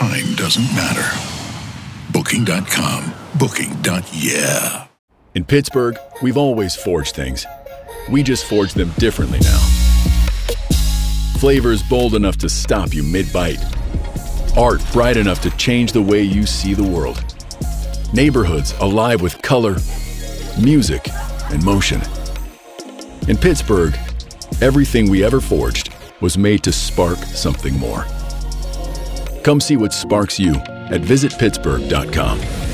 time doesn't matter. Booking.com. Booking.yeah. In Pittsburgh, we've always forged things. We just forge them differently now. Flavors bold enough to stop you mid-bite. Art bright enough to change the way you see the world. Neighborhoods alive with color, music, and motion. In Pittsburgh, everything we ever forged was made to spark something more. Come see what sparks you at visitpittsburgh.com.